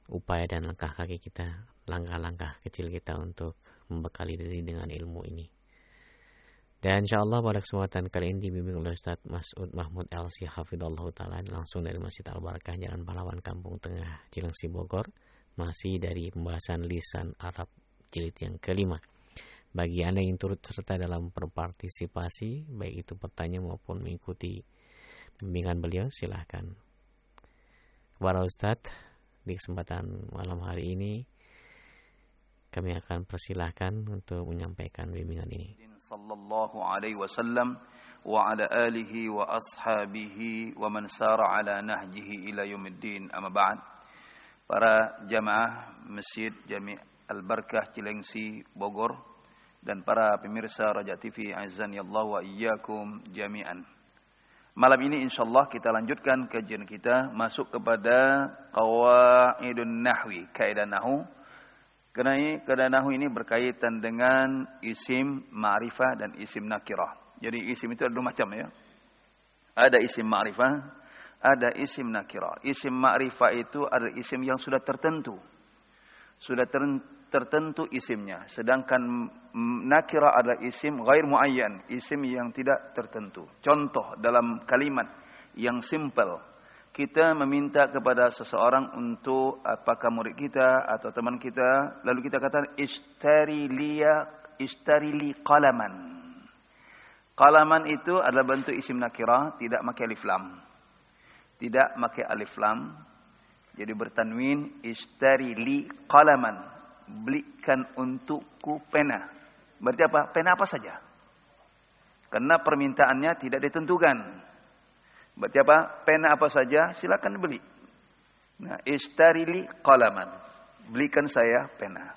upaya dan langkah kaki kita, langkah-langkah kecil kita untuk membekali diri dengan ilmu ini. Dan insyaallah pada kesempatan kali ini dibimbing oleh Ustaz Mas'ud Mahmud LC Hafidhullah Ta'ala langsung dari Masjid Al-Barakah Jalan Pahlawan Kampung Tengah Cilengsi Bogor, masih dari pembahasan lisan Arab jilid yang kelima. Bagi Anda yang turut serta dalam berpartisipasi, baik itu pertanyaan maupun mengikuti bimbingan beliau, silahkan kepada Ustadz di kesempatan malam hari ini. Kami akan persilahkan untuk menyampaikan bimbingan ini. Sallallahu alaihi wasallam wa ala alihi wa ashabihi wa man sara ala nahjihi ila yaumiddin. Amma ba'd. Para jamaah Masjid Jami' Al-Barakah Cilengsi Bogor dan para pemirsa Raja TV azani Allah wa iyyakum jami'an. Malam ini insyaallah kita lanjutkan kajian kita masuk kepada qawaidun nahwi, kaidah nahwu. Karena kaidah nahwu ini berkaitan dengan isim ma'rifah dan isim nakirah. Jadi isim itu ada dua macam ya. Ada isim ma'rifah, ada isim nakirah. Isim ma'rifah itu adalah isim yang sudah tertentu. Sudah tertentu isimnya. Sedangkan nakirah adalah isim ghair muayyan, isim yang tidak tertentu. Contoh dalam kalimat yang simple. Kita meminta kepada seseorang untuk apakah murid kita atau teman kita, lalu kita katakan ishtari li qalaman. Qalaman itu adalah bentuk isim nakirah, tidak pakai alif lam. Tidak pakai alif lam. Jadi bertanwin ishtari li qalaman. Belikan untukku pena. Berarti apa? Pena apa saja. Karena permintaannya tidak ditentukan. Berarti apa? Pena apa saja silakan beli. Nah, ishtari li qalaman. Belikan saya pena.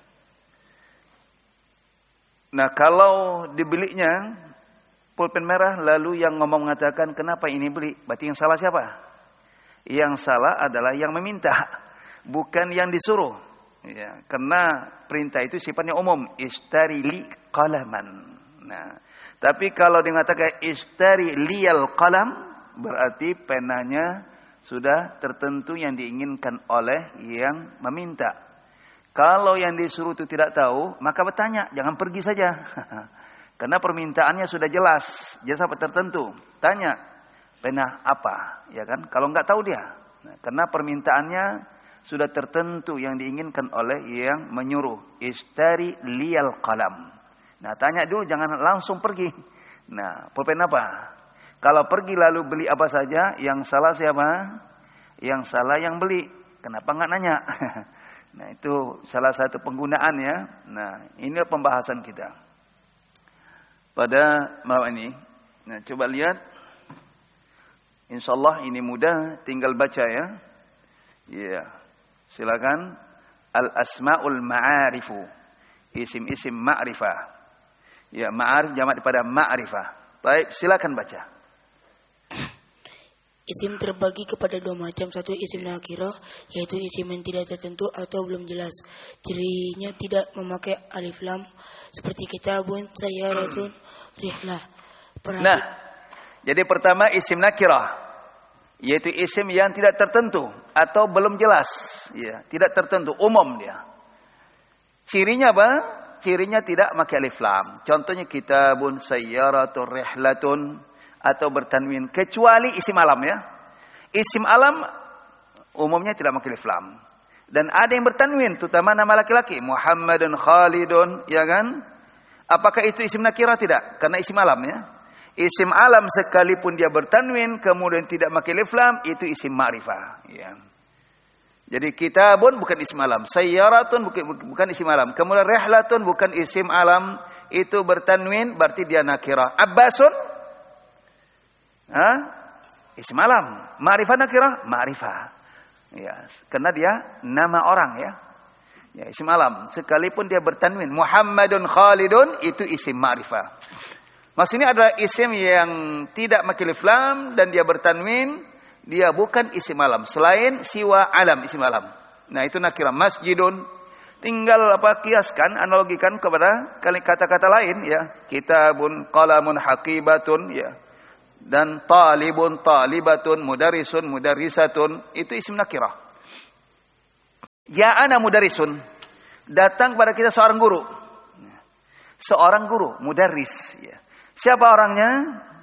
Nah, kalau dibelinya pulpen merah lalu yang ngomong mengatakan kenapa ini beli? Berarti yang salah siapa? Yang salah adalah yang meminta, bukan yang disuruh. Ya, karena perintah itu sifatnya umum, ishtari li qalaman. Nah, tapi kalau dikatakan ishtari liyal qalam, berarti penanya sudah tertentu yang diinginkan oleh yang meminta. Kalau yang disuruh itu tidak tahu, maka bertanya, jangan pergi saja. Karena permintaannya sudah jelas apa tertentu. Tanya, pena apa? Ya kan? Kalau enggak tahu dia. Nah, karena permintaannya sudah tertentu yang diinginkan oleh yang menyuruh. Ishtari liyal qalam. Nah, tanya dulu, jangan langsung pergi. Nah, pulpen apa? Kalau pergi lalu beli apa saja, yang salah siapa? Yang salah yang beli. Kenapa enggak nanya? Nah, itu salah satu penggunaan ya. Nah, ini pembahasan kita pada malam ini. Nah, coba lihat. Insyaallah ini mudah, tinggal baca ya. Iya. Silakan. Al-asmaul ma'arifu. Isim-isim ma'rifah. Ya, ma'arif jamak daripada ma'rifah. Baik, silakan baca. Isim terbagi kepada dua macam. Satu isim nakirah, yaitu isim yang tidak tertentu atau belum jelas. Cirinya tidak memakai alif lam seperti kitabun, sayyaratun, rihlah. Nah, jadi pertama isim nakirah, yaitu isim yang tidak tertentu atau belum jelas. Ya, tidak tertentu, umum dia. Cirinya apa? Cirinya tidak memakai alif lam. Contohnya kitabun, sayyaratun, rihlatun. Atau bertanwin, kecuali isim alam ya. Isim alam umumnya tidak pakai alif lam. Dan ada yang bertanwin, terutama nama laki-laki, Muhammadun, Khalidun, ya kan? Apakah itu isim nakirah? Tidak, karena isim alam ya. Isim alam sekalipun dia bertanwin kemudian tidak pakai alif lam, itu isim ma'rifah ya. Jadi kitabun bukan isim alam, sayyaratun bukan isim alam, kemudian rihlatun bukan isim alam, itu bertanwin berarti dia nakirah. Abbasun isim alam, ma'rifah nakirah, ma'rifah. Ya, karena dia nama orang ya. Ya, isim alam. Sekalipun dia bertanwin, Muhammadun, Khalidun, itu isim ma'rifah. Maksudnya adalah isim yang tidak pakai alif lam dan dia bertanwin, dia bukan isim alam. Selain siwa alam, isim alam. Nah, itu nakirah. Masjidun, tinggal kiaskan, analogikan kepada kata-kata lain ya. Kitabun, qalamun, haqibatun ya. Dan talibun, talibatun, mudarrisun, mudarrisatun, itu isim nakirah. Ya ana mudarisun. Datang kepada kita seorang guru. Seorang guru, mudaris. Ya. Siapa orangnya?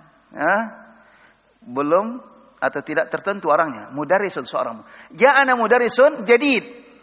Belum atau tidak tertentu orangnya. Mudarisun seorang. Ya ana mudarisun jadid.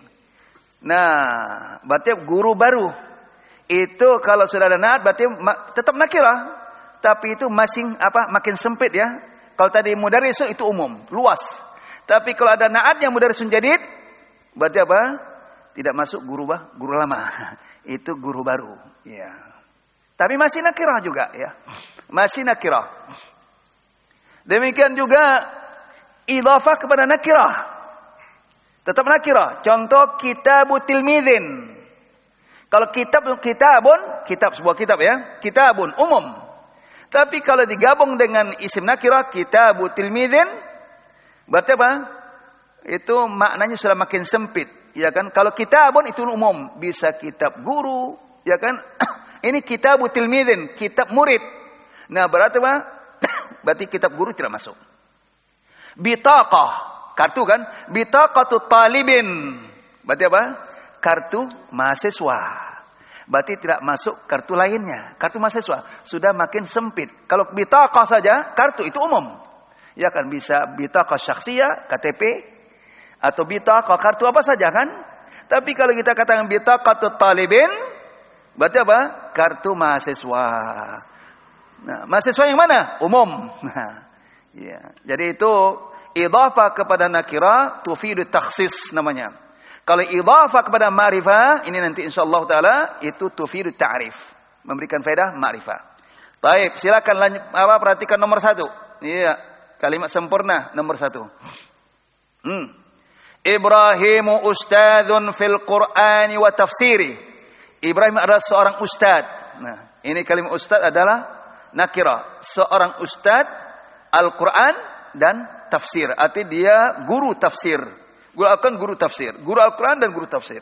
Nah, berarti guru baru. Itu kalau sudah ada naat berarti tetap nakirah. Tapi itu makin sempit ya. Kalau tadi mudarisun itu umum, luas. Tapi kalau ada naatnya mudarisun jadid, berarti apa? Tidak masuk guru lama. Itu guru baru, ya. Tapi masih nakirah juga, ya. Masih nakirah. Demikian juga idhafah kepada nakirah. Tetap nakirah. Contoh kitabut tilmidin. Kalau sebuah kitab ya, kitabun umum. Tapi kalau digabung dengan isim nakirah, kitabut tilmidin, berarti apa? Itu maknanya sudah makin sempit, ya kan? Kalau kitabun itu umum, bisa kitab guru, ya kan? Ini kitabut tilmidin, kitab murid. Nah, berarti apa? Berarti kitab guru tidak masuk. Bitaqah, kartu kan? Bitaqatut talibin. Berarti apa? Kartu mahasiswa. Berarti tidak masuk kartu lainnya. Kartu mahasiswa sudah makin sempit. Kalau bitaqah saja, kartu itu umum. Ya kan, bisa bitaqah syakhsiyah, KTP, atau bitaqah kartu apa saja kan? Tapi kalau kita katakan bitaqatut talibin, berarti apa? Kartu mahasiswa. Nah, mahasiswa yang mana? Umum. Nah, ya. Jadi itu idhafah kepada nakirah tufidu takhsis namanya. Kalau idhafah kepada ma'rifah, ini nanti insyaallah taala itu tufidu ta'rif, memberikan faedah ma'rifah. Baik, silakan perhatikan nomor 1. Iya, kalimat sempurna nomor 1. Ibrahimu ustadzun fil Qur'ani wa tafsiri. Ibrahim adalah seorang ustad. Nah, ini kalimat ustad adalah nakirah. Seorang ustad Al-Qur'an dan tafsir. Artinya dia guru tafsir. Guru tafsir. Guru Al-Quran dan guru tafsir.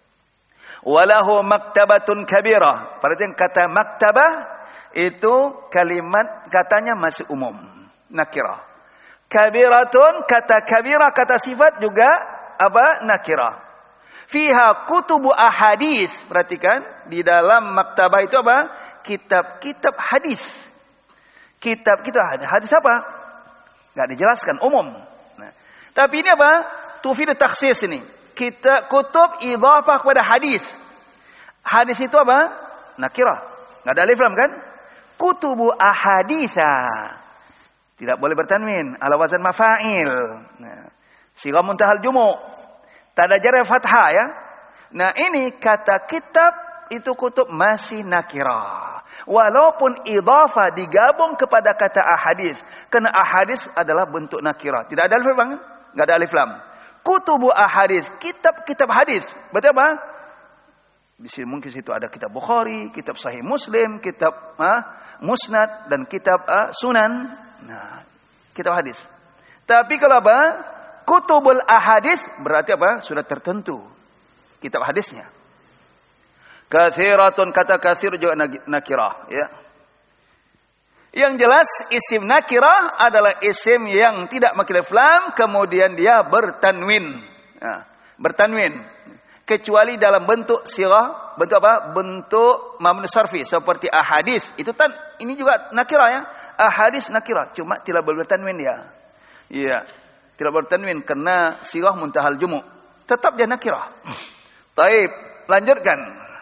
Walahu maktabatun kabirah. Perhatikan kata maktabah itu kalimat katanya masih umum. Nakirah. Kabiratun kata kabirah kata sifat juga apa? Nakirah. Fiha kutubu ahadis. Perhatikan di dalam maktabah itu apa? Kitab-kitab hadis. Kitab-kitab hadis apa? Enggak dijelaskan, umum. Nah, tapi ini apa? Tufidu takhsis ini. Kita kutub idhafah kepada hadis. Hadis itu apa? Nakirah. Enggak ada alif lam kan? Kutubu ahadisa. Tidak boleh bertanwin ala wazan mafa'il. Nah, sigha muntahal jumu'. Tanda jar fathah ya. Nah, ini kata kitab itu kutub masih nakirah. Walaupun idhafah digabung kepada kata ahadis. Karena ahadis adalah bentuk nakirah. Tidak ada alif lam kan? Enggak ada alif lam. Kutubu ahadis, kitab-kitab hadis. Berarti apa? Mungkin situ ada kitab Bukhari, kitab Sahih Muslim, kitab Musnad dan kitab Sunan. Nah, kitab hadis. Tapi kalau apa? Kutubul ahadis berarti apa? Sudah tertentu kitab hadisnya. Katsiratun kata katsir juga nakirah, ya. Yang jelas isim nakirah adalah isim yang tidak pakai alif lam kemudian dia bertanwin. Nah, bertanwin. Kecuali dalam bentuk sirah, bentuk apa? Bentuk mabni sarfi seperti ahadis. Itu ini juga nakirah ya. Ahadis nakirah, cuma tidak boleh bertanwin dia. Iya. Tidak boleh bertanwin karena sirah muntahal jumu'. Tetap dia nakirah. Baik, lanjutkan.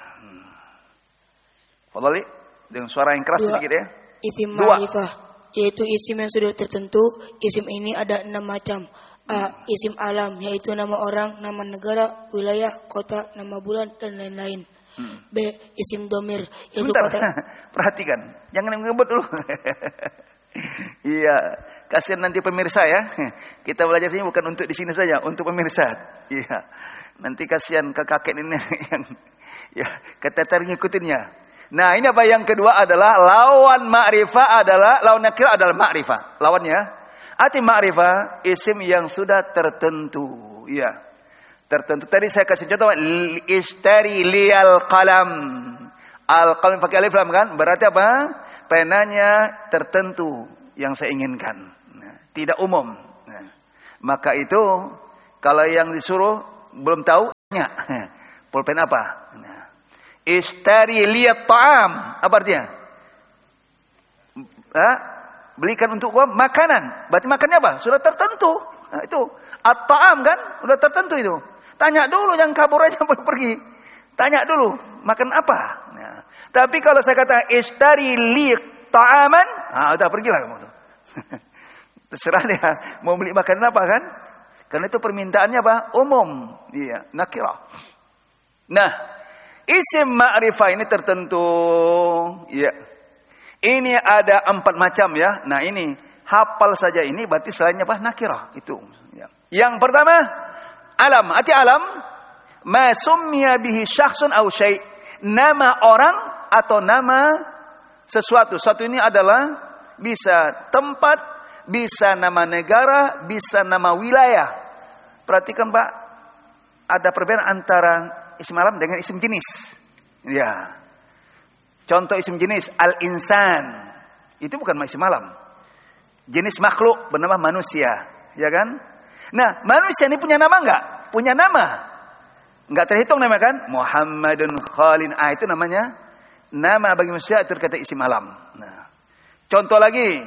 Fadhali dengan suara yang keras sedikit ya. Isim ma'rifah, yaitu isim yang sudah tertentu. Isim ini ada 6 macam. A. Isim alam, yaitu nama orang, nama negara, wilayah, kota, nama bulan, dan lain-lain. B. Isim domir, yaitu kata... Perhatikan, jangan ngebut dulu. Iya, kasihan nanti pemirsa ya. Kita belajar sini bukan untuk di sini saja, untuk pemirsa. Iya, nanti kasihan ke kakek ini yang ya keteter ngikutinnya. Nah, ini apa yang kedua adalah lawan ma'rifah adalah lawan nakirah adalah ma'rifah. Lawannya arti ma'rifah isim yang sudah tertentu. Iya. Tertentu. Tadi saya kasih contoh ishtari liyal qalam. Al-qalam pakai alif lam kan? Berarti apa? Penanya tertentu yang saya inginkan. Nah, tidak umum. Nah, maka itu kalau yang disuruh belum tahu Tanya. Pulpen apa? Nah. Ishtari liyat ta'am. Apa artinya? Belikan untuk gua makanan. Berarti makannya apa? Sudah tertentu. Nah, itu. At-ta'am kan? Sudah tertentu itu. Tanya dulu, jangan kabur aja pergi. Tanya dulu, makan apa? Nah. Tapi kalau saya kata ishtari liyat ta'aman, udah pergilah kamu tuh. Terserah dia mau beli makanan apa kan? Karena itu permintaannya apa? Umum. Iya, nakirah. Nah, isim ma'rifah ini tertentu. Iya. Ini ada 4 macam ya. Nah, ini hafal saja ini berarti selainnya apa? Nakirah itu. Ya. Yang pertama, alam. Arti alam, ma summiya bihi syakhsun aw syai'. Nama orang atau nama sesuatu. Suatu ini adalah bisa tempat, bisa nama negara, bisa nama wilayah. Perhatikan Pak, ada perbedaan antara isim alam dengan isim jenis. Ya. Contoh isim jenis, al-insan. Itu bukan isim alam. Jenis makhluk bernama manusia. Ya kan? Nah, manusia ini punya nama enggak? Punya nama. Enggak terhitung nama kan? Muhammadun Khalin. Itu namanya nama bagi manusia itu kata isim alam. Nah, contoh lagi,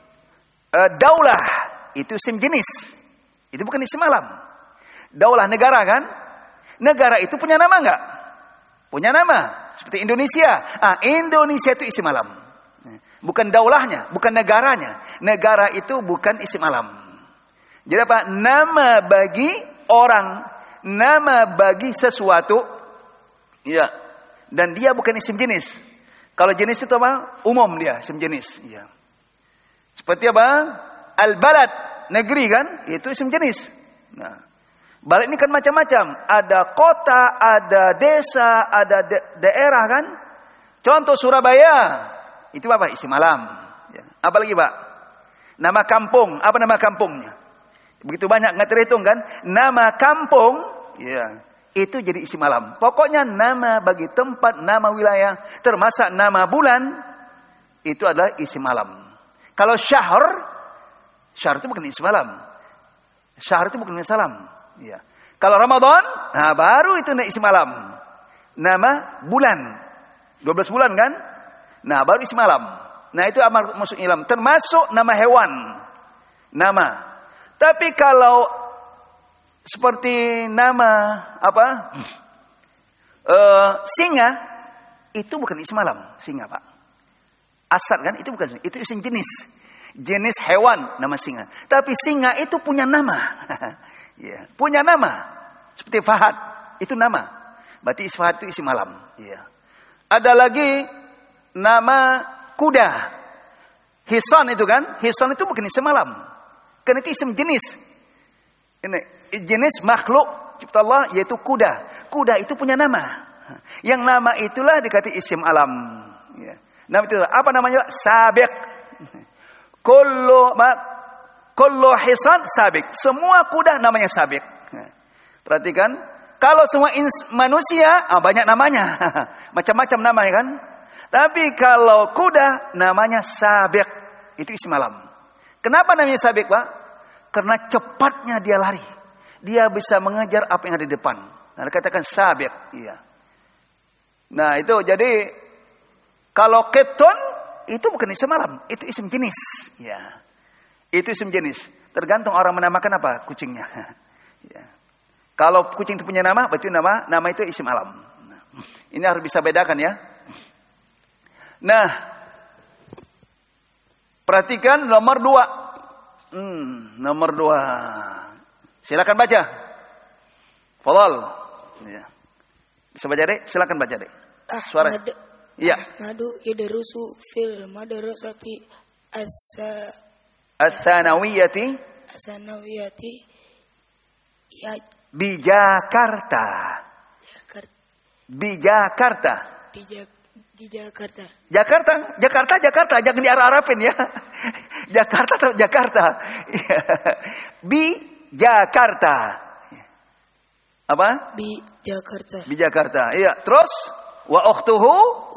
daulah itu isim jenis. Itu bukan isim alam. Daulah negara kan? Negara itu punya nama enggak? Punya nama. Seperti Indonesia. Indonesia itu isim alam. Bukan daulahnya, bukan negaranya. Negara itu bukan isim alam. Jadi apa? Nama bagi orang, nama bagi sesuatu. Ya. Dan dia bukan isim jenis. Kalau jenis itu apa? Umum dia, isim jenis. Ya. Seperti apa? Al-balad, negeri kan? Itu isim jenis. Nah, balad ini kan macam-macam. Ada kota, ada desa, ada daerah kan? Contoh Surabaya. Itu apa? Isim alam. Ya. Apa lagi Pak? Nama kampung. Apa nama kampungnya? Begitu banyak, nggak terhitung kan? Nama kampung. Ya. Itu jadi isim alam. Pokoknya nama bagi tempat, nama wilayah, termasuk nama bulan, itu adalah isim alam. Kalau syahr itu bukan isim alam. Syahr itu bukan isim alam. Ya. Kalau Ramadan, baru itu isim alam. Nama bulan. 12 bulan kan? Nah, baru isim alam. Nah, itu masuk ilam. Termasuk nama hewan. Nama. Tapi kalau seperti nama apa? Singa itu bukan isim alam, singa Pak. Asad kan itu bukan, itu isim jenis. Jenis hewan nama singa. Tapi singa itu punya nama. Ya, punya nama. Seperti Fahad, itu nama. Berarti Fahad itu isim alam. Ya. Ada lagi nama kuda. Hisan itu kan? Hisan itu bukan isim alam. Karena itu isim jenis. Ini jenis makhluk cipta Allah yaitu kuda. Kuda itu punya nama. Yang nama itulah dikatakan isim alam. Ya. Nama itu apa namanya? Sabiq. Kullu hisan sabiq. Semua kuda namanya sabiq. Perhatikan, kalau semua manusia banyak namanya. Macam-macam namanya kan? Tapi kalau kuda namanya sabiq. Itu isim alam. Kenapa namanya sabiq, Pak? Karena cepatnya dia lari. Dia bisa mengejar apa yang ada di depan. Nah, dikatakan sabiq. Iya. Nah, itu jadi kalau keton itu bukan isim alam, itu isim jenis. Ya. Itu isim jenis. Tergantung orang menamakan apa kucingnya. Ya. Kalau kucing itu punya nama, berarti nama itu isim alam. Nah, ini harus bisa bedakan ya. Nah, perhatikan nomor 2. Nomor 2. Silakan baca. Fadhal. Ya. Bisa baca Dek? Silakan baca Dek. Suara. Iya. Ahmadu yadrusu fil madrasati as-sanawiyati ya di Jakarta. Di Jakarta. Jakarta, jangan diarah-arapin ya. Jakarta atau Jakarta. Bi Jakarta. Apa? Bi Jakarta. Bi Jakarta. Iya, terus wa ukhtuhu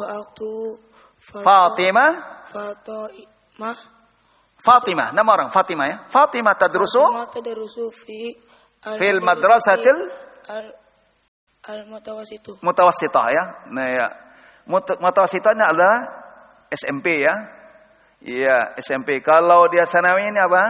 Fatimah, nama orang Fatimah ya. Fatimah tadrusu fil madrasatil Al-mutawassitu. Mutawassithah ya. Nah ya. Mutawassithahnya adalah SMP ya. Iya, SMP. Kalau dia sanawi ini apa?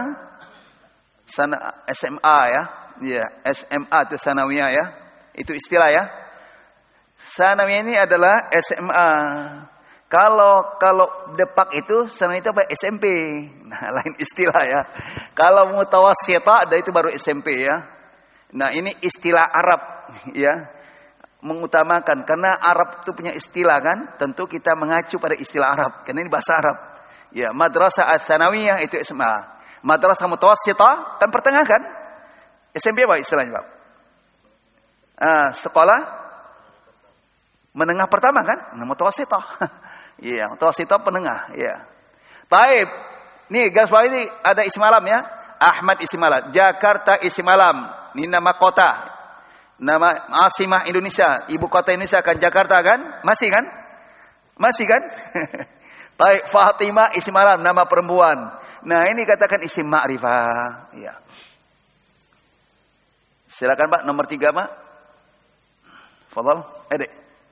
SMA ya. Iya, SMA itu sanawiyah ya. Itu istilah ya. Sanawiyah ini adalah SMA. Kalau depak itu sanawiyah itu apa? SMP. Nah, lain istilah ya. Kalau mutawassithah ada itu baru SMP ya. Nah, ini istilah Arab ya. Mengutamakan karena Arab itu punya istilah kan, tentu kita mengacu pada istilah Arab karena ini bahasa Arab. Ya, madrasah ats-tsanawiyah itu SMA. Madrasah mutawassithah kan pertengah kan? SMP apa istilahnya, Pak? Sekolah menengah pertama kan? Nah, mutawassithah. Iya, mutawassithah penengah, ya. Baik. Nih, garis bawah ini ada isim alam ya. Ahmad isim alam, Jakarta isim alam. Ini nama kota. Nama asimah Indonesia, ibu kota Indonesia kan Jakarta kan? Masih kan? Masih kan? Baik, Fatimah isim alam, nama perempuan. Nah, ini katakan isim ma'rifah. Ya. Silakan Pak, nomor 3 Pak. Fadhal, Dek.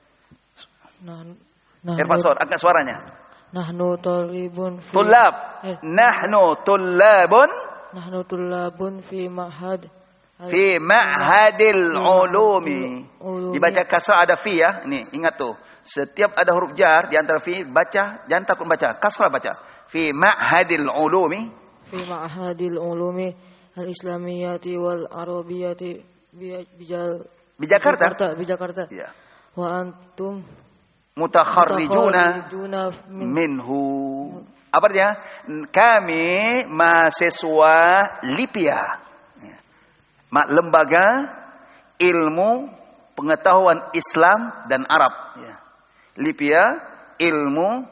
Irfan, angkat suaranya. Nahnu talibun fi Tullab. Nahnu tullabun. Nahnu tullabun fi ma'had. Fi ma'hadil ulumi. Dibaca kasrah ada fi ya. Nih, ingat tuh. Setiap ada huruf jar di antara fi baca, jangan takut baca, kasrah baca. Fi ma'hadil ulumi. Fi ma'hadil ulumi al-islamiyyati wal arabiyyati bi Jakarta. Ya. Wa antum mutakharrijuna minhu. Apa artinya? Kami mahasiswa Libya. Lembaga ilmu pengetahuan Islam dan Arab. Ya. Libya ilmu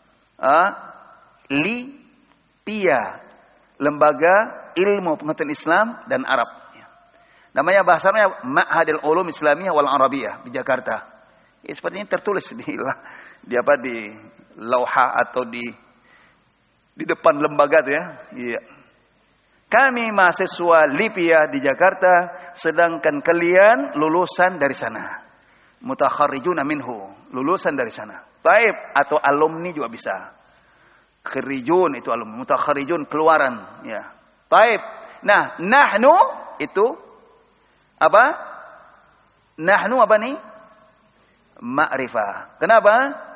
Libya, lembaga ilmu pengetahuan Islam dan Arab. Ya. Namanya bahasanya Ma'hadil Ulum Islamiyah wal Arabiyah di Jakarta. Ya, sepertinya tertulis di apa di lauha atau di depan lembaga tuh ya. Iya. Kami mahasiswa Libya di Jakarta, sedangkan kalian lulusan dari sana. Mutakharrijuna minhu, lulusan dari sana. Taib atau alumni juga bisa. Kharijun itu alumni, mutakharrijun keluaran, ya. Taib. Nah, nahnu itu apa? Nahnu apa nih? Ma'rifah. Kenapa?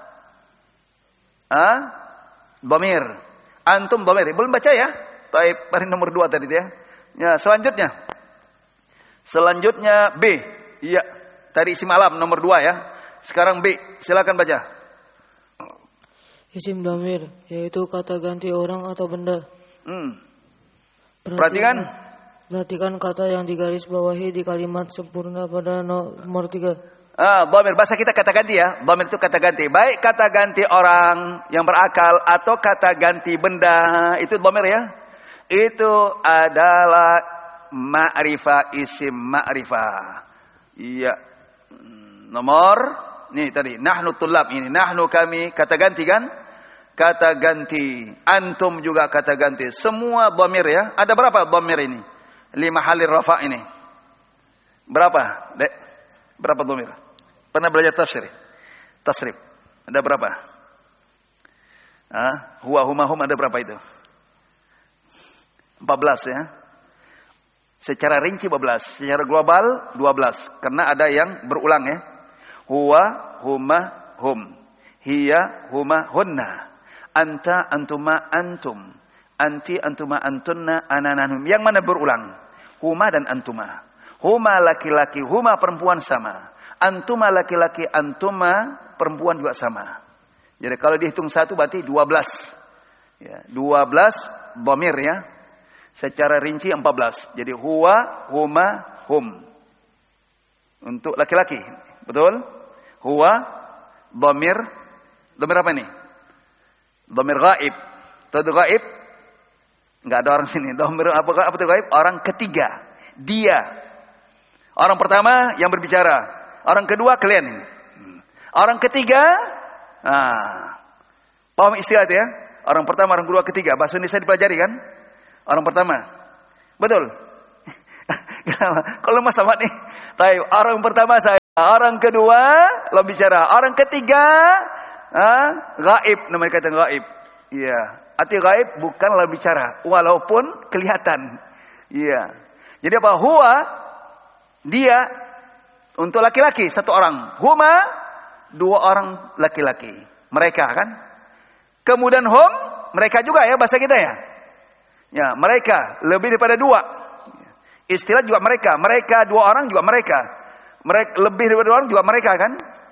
Dhamir. Antum dhamir. Belum baca ya? Taib, baris nomor 2 tadi ya. Ya, selanjutnya B. Iya. Tadi isim alam nomor 2 ya. Sekarang B. Silakan baca. Isim dhamir yaitu kata ganti orang atau benda. Perhatikan kata yang digaris bawahi di kalimat sempurna pada nomor 3. Dhamir, bahasa kita kata ganti ya. Dhamir itu kata ganti. Baik kata ganti orang yang berakal atau kata ganti benda. Itu dhamir ya. Itu adalah ma'rifah, isim ma'rifah. Iya. Nomor nih tadi nahnu tullab, ini nahnu kami kata ganti kan? Kata ganti. Antum juga kata ganti. Semua dhamir ya. Ada berapa dhamir ini? 5 halir rafa ini. Berapa? Dek? Berapa dhamir? Pernah belajar tafsir? Tasrif. Ada berapa? Huwa huma hum ada berapa itu? 14 ya. Secara rinci 14, secara global 12 karena ada yang berulang ya. Huwa huma hum, hiya huma hunna, anta antuma antum, anti antuma antunna anananum. Yang mana berulang? Huma dan antuma. Huma laki-laki, huma perempuan sama. Antuma laki-laki, antuma perempuan juga sama. Jadi kalau dihitung 1 berarti 12. Ya, 12 dhamir ya. Secara rinci 14. Jadi huwa, huma, hum. Untuk laki-laki. Betul? Huwa, dhamir. Dhamir apa ini? Dhamir ghaib. Tahu ghaib? Enggak ada orang sini. Dhamir apa itu ghaib? Orang ketiga. Dia. Orang pertama yang berbicara. Orang kedua kalian ini. Orang ketiga. Paham istilah itu ya? Orang pertama, orang kedua, ketiga. Bahasa Indonesia dipelajari kan? Orang pertama. Betul. Kalau mas sama nih. Orang pertama saya Orang kedua lawan bicara. Orang ketiga gaib, namanya kata gaib. Iya. Arti gaib bukan lawan bicara, walaupun kelihatan. Iya. Jadi apa? Huwa, dia untuk laki-laki satu orang. Huma, dua orang laki-laki. Mereka kan. Kemudian hum, mereka juga ya bahasa kita ya. Ya, mereka lebih daripada dua. Istilah juga mereka. Mereka dua orang juga mereka. Mereka lebih daripada dua orang juga mereka kan.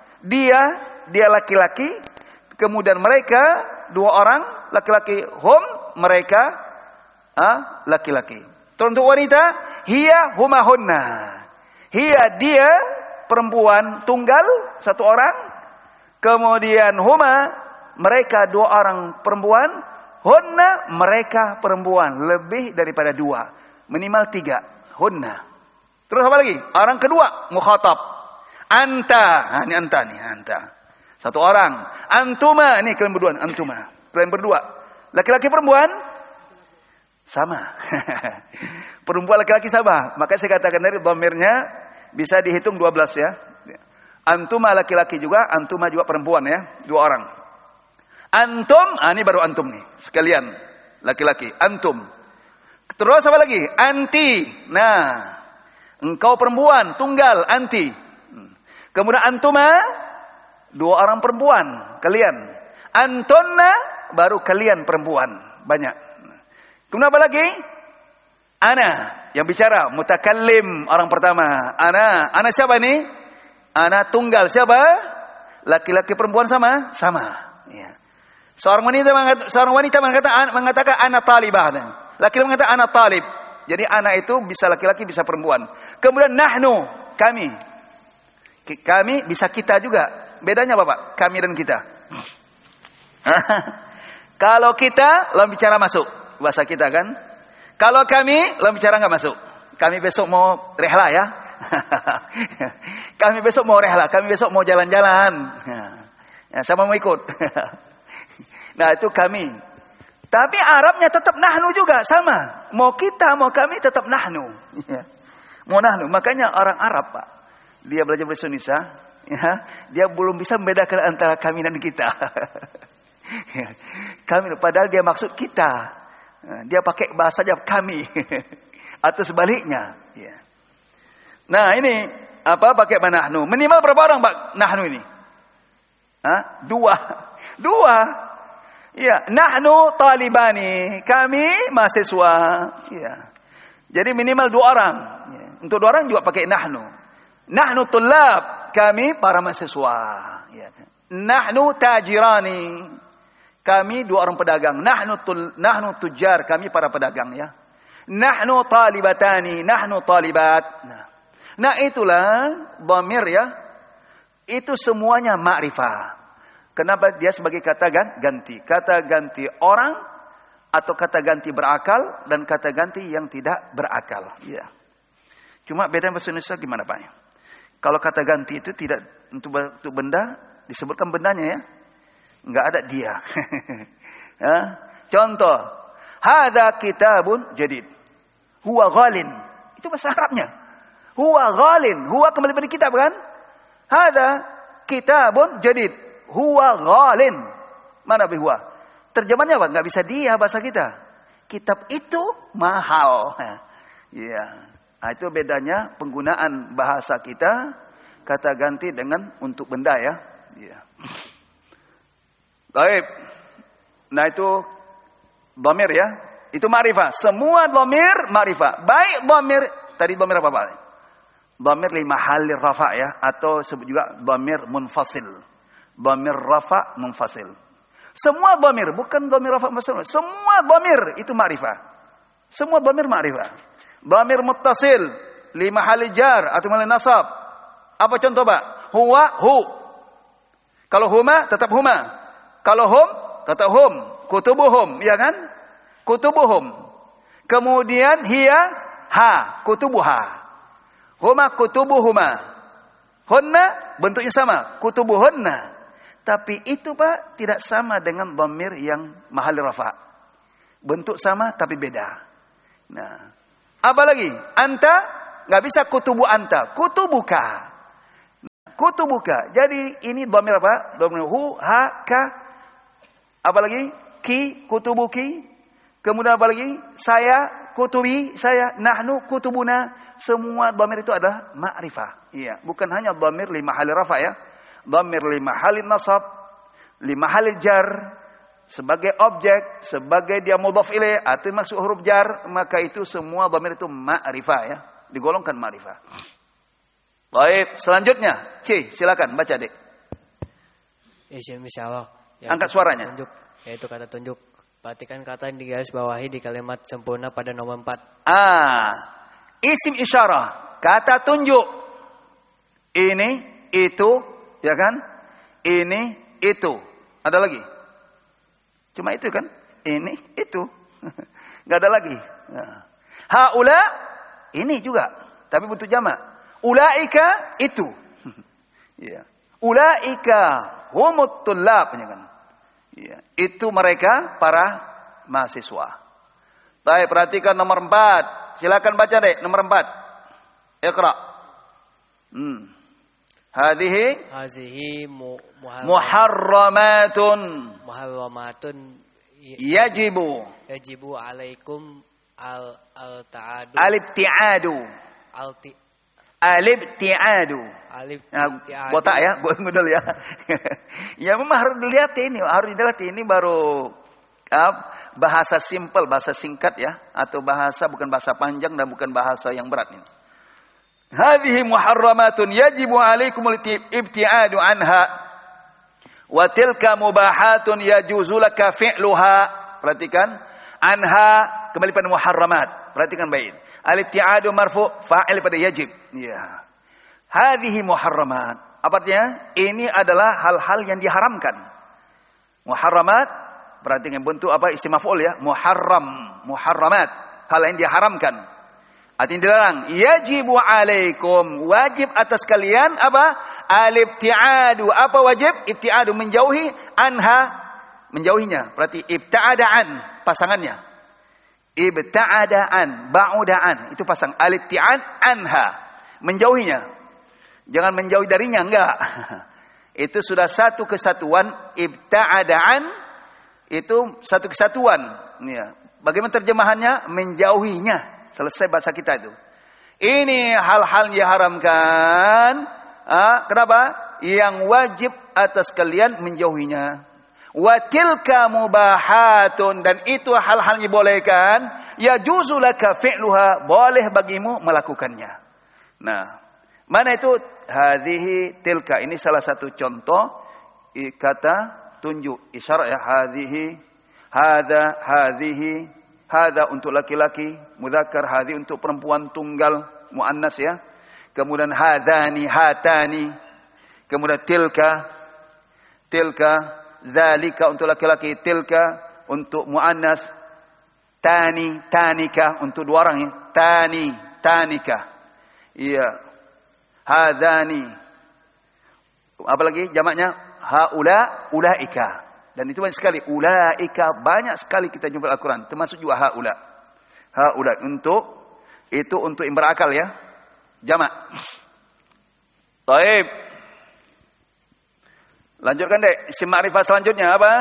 Dia laki-laki. Kemudian mereka dua orang laki-laki. Hum, mereka laki-laki. Terus untuk wanita, hiya humahunna. Hiya, dia perempuan tunggal satu orang. Kemudian huma, mereka dua orang perempuan. Hunna, mereka perempuan lebih daripada dua, minimal tiga. Hunna. Terus apa lagi? Orang kedua mukhatab. Anta, ini anta nih, anta. Satu orang. Antuma, ini kalian berdua, antuma. Kalian berdua. Laki-laki perempuan sama. Perempuan laki-laki sama. Maka saya katakan dari dhamirnya bisa dihitung 12 ya. Antuma laki-laki juga, antuma juga perempuan ya, dua orang. Antum, ini baru antum nih, sekalian laki-laki, antum. Terus apa lagi? Anti. Nah, engkau perempuan tunggal, anti. Kemudian antuma, dua orang perempuan, kalian. Antonna, baru kalian perempuan, banyak. Kemudian apa lagi? Ana, yang bicara, mutakallim, orang pertama. Ana siapa ini? Ana tunggal, siapa? Laki-laki perempuan sama? Sama. Ya. Seorang wanita mengatakan ana talibah. Laki-laki mengatakan ana talib. Jadi ana itu bisa laki-laki bisa perempuan. Kemudian nahnu, kami. Kami bisa kita juga. Bedanya apa, Pak? Kami dan kita. Kalau kita lawan bicara masuk bahasa kita kan. Kalau kami lawan bicara enggak masuk. Kami besok mau rehla ya. Kami besok mau rehla, kami besok mau jalan-jalan. Ya, sama mau ikut. Nah, itu kami. Tapi Arabnya tetap nahnu juga, sama. Mau kita, mau kami tetap nahnu. Mau nahnu. Makanya orang Arab, Pak, dia belajar bahasa Indonesia, ya, dia belum bisa membedakan antara kami dan kita. Kami, padahal dia maksud kita. Dia pakai bahasanya kami. Atau sebaliknya. Ya. Nah, ini apa pakai nahnu? Minimal berapa orang, Pak, nahnu ini? Dua. Ya, nahnu talibani, kami mahasiswa. Ya. Jadi minimal dua orang. Ya. Untuk dua orang juga pakai nahnu. Nahnu tullab, kami para mahasiswa. Ya. Nahnu tajirani, kami dua orang pedagang. Nahnu tujar, kami para pedagang ya. Nahnu talibatani, nahnu talibat. Nah itulah dhamir ya. Itu semuanya ma'rifah. Kenapa dia sebagai kata ganti? Kata ganti orang atau kata ganti berakal dan kata ganti yang tidak berakal. Ya. Cuma beda bahasa Indonesia gimana Pak? Kalau kata ganti itu tidak untuk benda, disebutkan bendanya ya. Enggak ada dia. Ya. Contoh, hadza kitabun jadid. Huwa ghalin. Itu bahasa Arabnya. Huwa ghalin. Huwa kembali pada kitab kan? Hadza kitabun jadid. Huwa ghalin. Mana huwa? Terjemahnya apa? Enggak bisa dia bahasa kita. Kitab itu mahal. Ya. Nah, itu bedanya penggunaan bahasa kita kata ganti dengan untuk benda ya. Ya. Baik. Nah itu dhamir ya. Itu ma'rifah. Semua dhamir ma'rifah. Baik dhamir, tadi dhamir apa Pak? Dhamir li mahallir rafa ya, atau sebut juga dhamir munfasil. Dhamir rafa munfasil. Semua dhamir, bukan dhamir rafa munfasil. Semua dhamir itu ma'rifah. Semua dhamir ma'rifah. Dhamir muttasil li mahalli jar atau mahalli nasab. Apa contoh Pak? Huwa, hu. Kalau huma tetap huma. Kalau hum tetap hum. Kutubuhum, ya kan? Kutubuhum. Kemudian hiya, ha, kutubuha. Huma kutubuhuma. Hunna bentuknya sama, kutubuhunna. Tapi itu Pak tidak sama dengan dhamir yang mahal rafa. Bentuk sama tapi beda. Nah, apa lagi? Anta enggak bisa kutubu anta, kutubuka. kutubuka. Jadi ini dhamir apa? Dhamir hu, ha, ka. Apa lagi? Ki, kutubuki. Kemudian apa lagi? Saya, kutubi, saya. Nahnu, kutubuna. Semua dhamir itu adalah ma'rifah. Iya, bukan hanya dhamir li mahali rafa ya. Dhamir li mahali nasab, li mahali jar, sebagai objek, sebagai dia mudhaf ilaih atau masuk huruf jar, maka itu semua dhamir itu ma'rifah ya, digolongkan ma'rifah. Baik, selanjutnya C, silakan baca Dek. Isim isyarah. Angkat suaranya. Tunjuk, yaitu kata tunjuk. Perhatikan kata yang digaris bawahi di kalimat sempurna pada nomor 4. Isim isyarah, kata tunjuk. Ini, itu, ya kan? Ini, itu. Ada lagi? Cuma itu kan? Ini, itu. Gak ada lagi. Nah. Haula, ini juga. Tapi butuh jamak. Ulaika, itu. Ya. Ulaika, humut tullab. Ya kan? Ya. Itu mereka, para mahasiswa. Baik, perhatikan nomor 4. Silakan baca deh, nomor 4. Iqra. Hadhihi muharramatun. Muharramatun Yajibu alaikum al-ta'adu. Al-ibti'adu. Al-ibti'adu. Botak ya, ngudel ya. Ya memang harus dilihat ini baru bahasa simpel, bahasa singkat ya, atau bahasa bukan bahasa panjang dan bukan bahasa yang berat ini. Hadhihi muharramatun yajibu alaikumul ibti'adu anha wa tilka mubahatun yajuzu laka fi'luha. Perhatikan, anha kembali pada muharramat. Perhatikan baik. Al-ibti'adu marfu' fa'il pada yajib. Ya. Hadhihi muharramat. Apa artinya? Ini adalah hal-hal yang diharamkan. Muharramat, perhatikan bentuk apa? Isim maf'ul ya. Muharram, muharramat. Hal yang diharamkan. Artinya dilarang. Yajibu alaikum. Wajib atas kalian apa? Al-ibti'adu. Apa wajib? Ibti'adu menjauhi. Anha. Menjauhinya. Berarti ibta'ada'an. Pasangannya. Ibta'ada'an. Ba'uda'an. Itu pasang. Al-ibti'ad. Anha. Menjauhinya. Jangan menjauhi darinya. Enggak. Itu sudah satu kesatuan. Ibta'ada'an. Itu satu kesatuan. Ya. Bagaimana terjemahannya? Menjauhinya. Selesai bahasa kita itu. Ini hal-hal yang diharamkan. Kenapa? Yang wajib atas kalian menjauhinya. Wa tilka mubahatun. Dan itu hal-hal yang dibolehkan. Yajuzu laka fi'luha. Boleh bagimu melakukannya. Nah, mana itu? Hadhihi tilka. Ini salah satu contoh kata tunjuk. Isyarat ya. Hadhihi. Hadha. Hadhihi. Hadha untuk laki-laki, mudzakkar, hadhi untuk perempuan tunggal, muannas ya. Kemudian hadani, hatani. Kemudian tilka, zalika untuk laki-laki, tilka untuk muannas, tani, tanika untuk dua orang ya. Tani, tanika. Iya. Hadani. Apalagi jamaknya? Haula, ulaika. Dan itu banyak sekali. Ulaika banyak sekali kita jumpa Al-Quran. Termasuk juga haula. Haula itu untuk yang berakal ya. Jamak. Taib. Lanjutkan deh. Isim ma'rifah selanjutnya apa?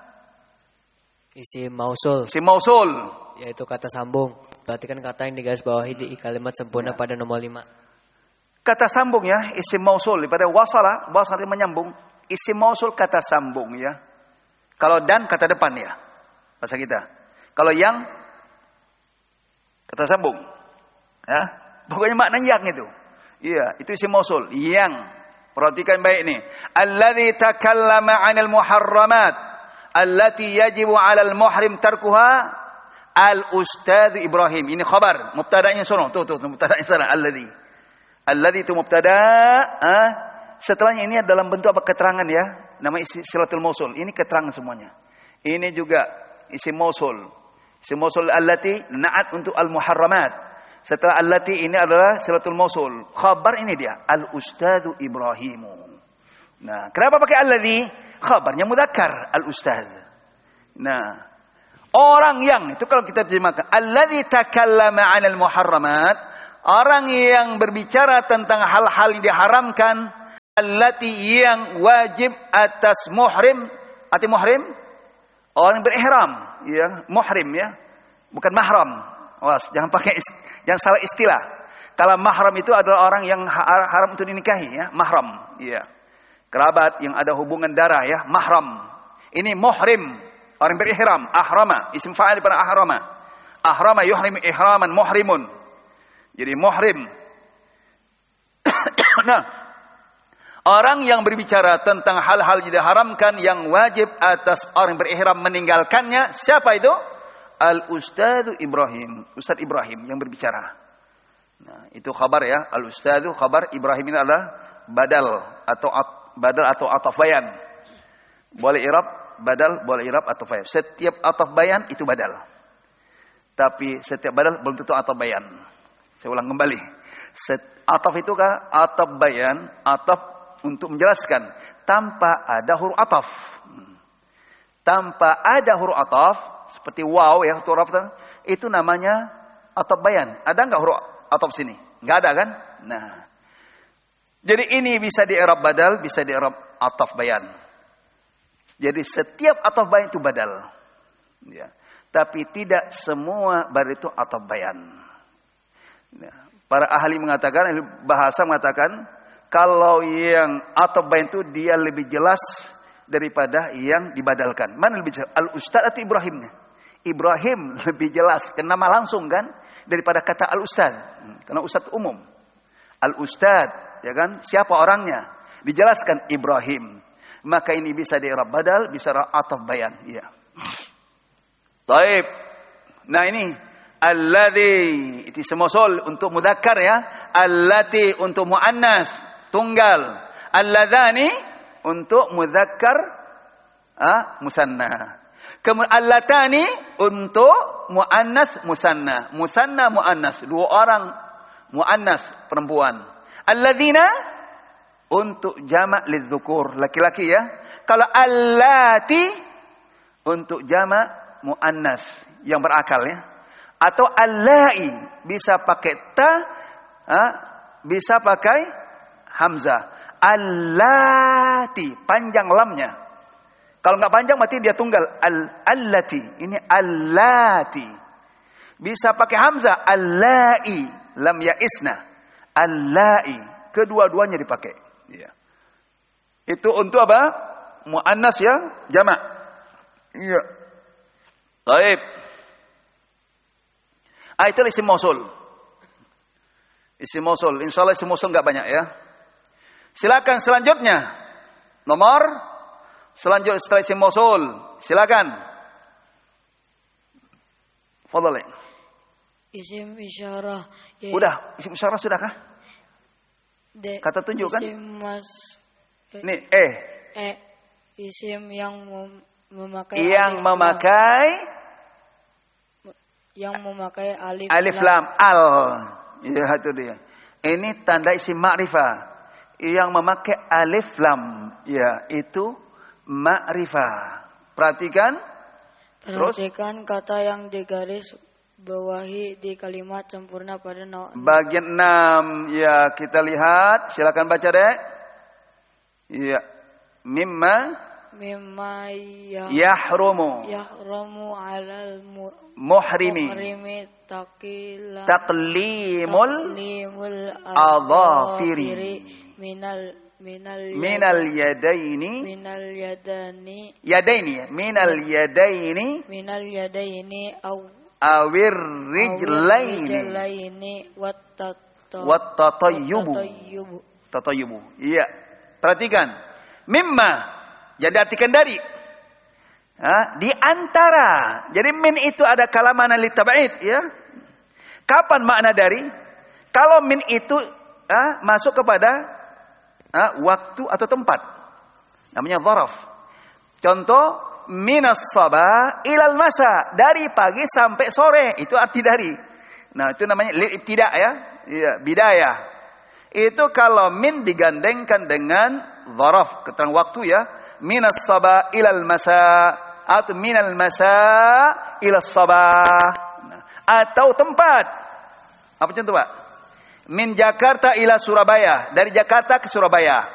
Isim mausul. Isim mausul. Yaitu kata sambung. Perhatikan kata yang digaris bawahi di kalimat sempurna pada nomor 5. Kata sambung ya. Isim mausul. Daripada wasala. Wasala menyambung. Isim mausul kata sambung ya. Kalau dan kata depan ya. Bahasa kita. Kalau yang kata sambung. Ya. Pokoknya maknanya yang itu. Iya, itu isim mausul. Yang. Perhatikan baik ini. Alladzi takallama 'anil muharramat allati yajibu 'alal muhrim tarkuha al-ustadz Ibrahim. Ini khabar. Mubtada'nya sono. Tuh mubtada'nya sana. Alladzi itu mubtada'. Setelahnya ini dalam bentuk apa? Keterangan ya. Nama silatul mausul. Ini keterangan semuanya. Ini juga isim mausul. Isim mausul allati na'at untuk al-muharramat. Setelah allati ini adalah silatul mausul. Khabar ini dia. Al-ustadzu Ibrahimu. Nah, kenapa pakai alladzi? Khabarnya mudzakkar. Al-ustadz. Nah, orang yang, itu kalau kita terjemahkan. Alladzi takallama 'anil muharramat. Orang yang berbicara tentang hal-hal yang diharamkan. allati yang wajib atas muhrim. Arti muhrim orang berihram, ya, muhrim ya, bukan mahram. Awas, jangan salah istilah. Kalau mahram itu adalah orang yang haram untuk dinikahi, ya, mahram, ya. Kerabat yang ada hubungan darah, ya, mahram. Ini muhrim, orang berihram, ahrama, isim fa'il pada ahrama. Ahrama yuhrim ihraman muhrimun. Jadi muhrim. Nah, orang yang berbicara tentang hal-hal yang diharamkan yang wajib atas orang berihram meninggalkannya, siapa itu? Al-Ustadz Ibrahim, Ustadz Ibrahim yang berbicara. Nah, itu khabar ya, Al-Ustadz khabar, Ibrahim ini adalah badal atau ataf bayan. Boleh i'rab badal, boleh i'rab ataf bayan. Setiap ataf bayan itu badal. Tapi setiap badal belum tentu ataf bayan. Saya ulang kembali. Ataf itu kan ataf bayan, ataf untuk menjelaskan tanpa ada huruf ataf. Tanpa ada huruf ataf seperti waw ya, huruf ataf itu namanya ataf bayan. Ada enggak huruf ataf sini? Enggak ada kan? Nah. Jadi ini bisa di-i'rab badal, bisa di-i'rab ataf bayan. Jadi setiap ataf bayan itu badal. Ya. Tapi tidak semua badal itu ataf bayan. Ya. Para ahli mengatakan, ahli bahasa mengatakan, kalau yang ataf bayan itu dia lebih jelas daripada yang dibadalkan. Mana lebih jelas? Al-Ustadz atau Ibrahimnya? Ibrahim lebih jelas, kena nama langsung kan, daripada kata Al-Ustadz. Karena Ustadz umum. Al-Ustadz, ya kan? Siapa orangnya? Dijelaskan Ibrahim. Maka ini bisa di-i'rab badal, bisa ataf bayan. Iya. Taib. Nah ini alladzi itu semosul untuk mudzakkar ya. Allati untuk muannas tunggal. Alladzani untuk mudzakkar musanna. Kemudian allatani untuk muannas musanna. Musanna muannas, dua orang muannas perempuan. Alladzina untuk jamak lidzukur, laki-laki ya. Kalau allati untuk jamak muannas yang berakal ya. Atau allai bisa pakai ta, bisa pakai hamzah. Allati panjang lamnya. Kalau enggak panjang berarti dia tunggal. Allati ini allati. Bisa pakai hamzah. Allai lam yaisna. Allai kedua-duanya dipakai. Ya. Itu untuk apa? Muannas ya, jamak. Iya. Baik. Itu isim mausul. Isim mausul. Insyaallah isim mausul enggak banyak ya. Silakan selanjutnya. Nomor selanjutnya setelah isim mausul. Silakan. Fadhal. Isim isyarah. Udah, isim isyarah sudah kah? Kata tunjuk kan? Isim Nih, isim yang memakai alif lam al. Ya itu dia. Ini tanda isim ma'rifah. Yang memakai alif lam, ya itu ma'rifah. Perhatikan kata yang digaris bawahi di kalimat sempurna pada bagian 6. Ya, kita lihat. Silakan baca deh. Ya. Mimma yahrumu alal muhrimi taqlimul adhafiri minal yadaini awir rijlaini wat tatayyubu. Iya. Perhatikan. Mimma. Jadi artikan dari. Di antara. Jadi min itu ada kala makna li tab'id ya. Kapan makna dari? Kalau min itu masuk kepada waktu atau tempat. Namanya dzaraf. Contoh minas sabah ilal masa, dari pagi sampai sore, itu arti dari. Nah, itu namanya ibtida ya. Iya, bidayah. Itu kalau min digandengkan dengan dzaraf, keterangan waktu ya. Minas sabah ilal masa atau minal masa ilal sabah. Nah, atau tempat. Apa contoh, Pak? Min Jakarta ila Surabaya, dari Jakarta ke Surabaya.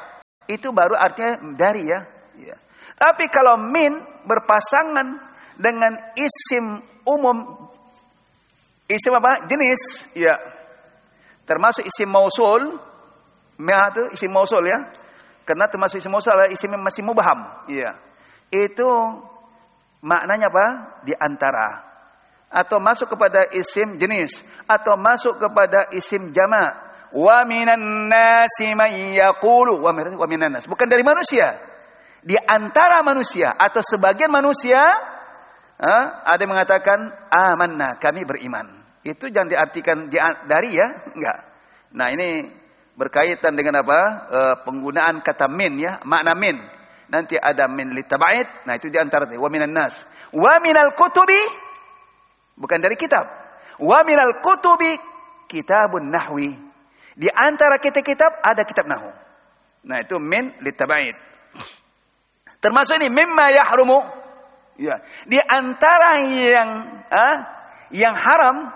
Itu baru artinya dari ya. Ya. Tapi kalau min berpasangan dengan isim umum, isim apa? Jenis, ya. Termasuk isim mausul, ma itu isim mausul ya. Karena termasuk isim mausul adalah isim yang masih mubham, ya. Itu maknanya apa? Di antara. Atau masuk kepada isim jenis, atau masuk kepada isim jama'. Wa minan nasi may yaqulu, wa minan nas. Bukan dari manusia. Di antara manusia atau sebagian manusia ada yang mengatakan amanna, kami beriman. Itu jangan diartikan dari ya, enggak. Nah, ini berkaitan dengan apa? Penggunaan kata min ya, makna min. Nanti ada min litab'id. Nah, itu di antara wa minan nas. Wa minal kutubi, bukan dari kitab. Wa minal kutubi kitabun nahwi. Di antara kitab-kitab ada kitab nahwu. Nah, itu min litab'id. Termasuk ini mimma yahrumu. Ya, di antara yang haram,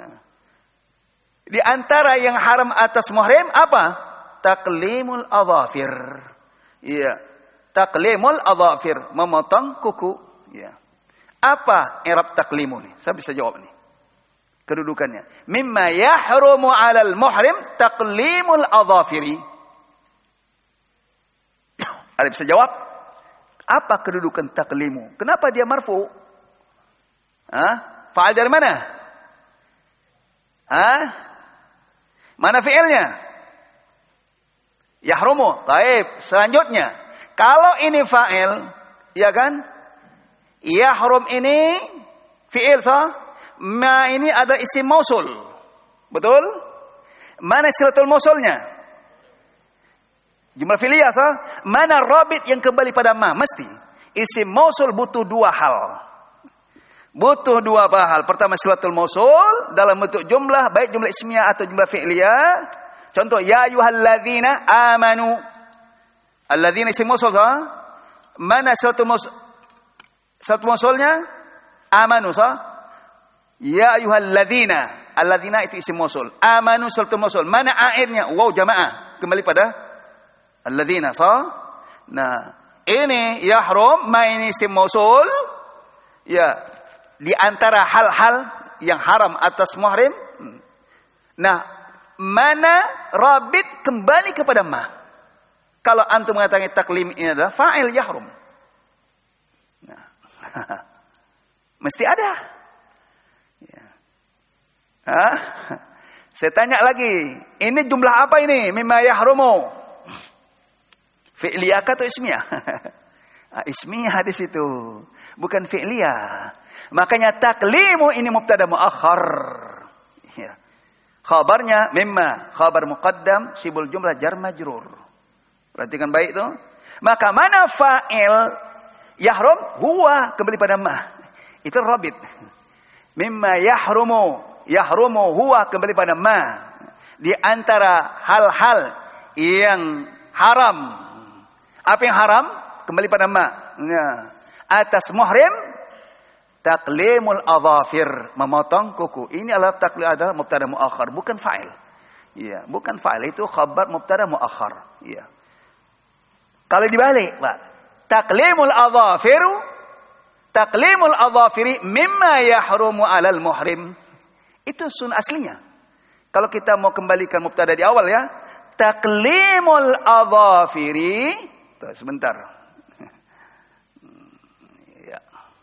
di antara yang haram atas muhrim apa? Taqlimul adhafir. Iya, taqlimul adhafir, memotong kuku, ya. Apa i'rab taqlimu nih? Saya bisa jawab nih. Kedudukannya. Mimma yahrumu 'alal muhrim taqlimul adhafiri. Ada bisa jawab? Apa kedudukan taqlimu? Kenapa dia marfu? Fa'al dari mana? Mana fi'ilnya? Yahrumu. Baik, selanjutnya. Kalau ini fa'il, ya kan? Yahrum ini fi'il sah? Ma ini ada isim mausul. Betul? Mana silatul mausulnya? Jumlah fi'liyah sah? Mana rabit yang kembali pada ma? Mesti. Isim mausul butuh dua hal. Butuh dua hal. Pertama silatul mausul dalam bentuk jumlah, baik jumlah ismiyah atau jumlah fi'liyah. Contoh ya ayyuhalladzina amanu. Alladzina isim mausul sah? Mana silatul mausul? Silatul mausulnya amanu sah? Ya ayyuhalladzina. Alladzina itu isim mausul. Amanu silatul mausul. Mana airnya? Waw jamaah. Kembali pada alladzina sah? Nah, ini yahrum ma ini isim mausul. Ya, di antara hal-hal yang haram atas muhrim. Nah, mana rabit kembali kepada ma. Kalau antum mengatakan taklim ini adalah fa'il yahrum. Nah, mesti ada. Ya. Saya tanya lagi, ini jumlah apa ini? Mimma yahrumu. Fi'liyah atau ismiyah? Ismiyah di situ, bukan fi'liyah. Makanya taklimu ini mubtada muakhar. Ya. Khabarnya mimma, khabar muqaddam, sibul jumlah jar majrur. Perhatikan baik itu. Maka mana fa'il yahrum? Huwa kembali pada ma. Itu rabit. Mimma yahrumu, yahrumu huwa kembali pada ma. Di antara hal-hal yang haram. Apa yang haram? Kembali pada ma. Nah, atas muhrim taqlimul adhafir, memotong kuku. Ini adalah taqlim, adalah mubtada muakhar, bukan fa'il. Iya, bukan fa'il, itu khabar mubtada muakhar. Iya. Kalau dibalik, Pak. Taqlimul adhafiri mimma yahrumu 'alal muhrim. Itu sun aslinya. Kalau kita mau kembalikan mubtada di awal ya, taqlimul adhafiri. Sebentar. Ya.